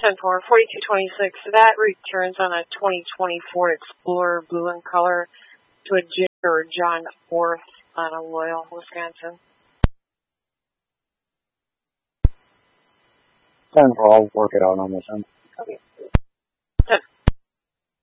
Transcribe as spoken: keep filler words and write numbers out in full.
ten four, forty-two twenty-six. That returns on a twenty twenty Ford Explorer, blue in color, to a Jim or John Forth on a Loyal, Wisconsin. ten four, I'll work it out on this end. Okay.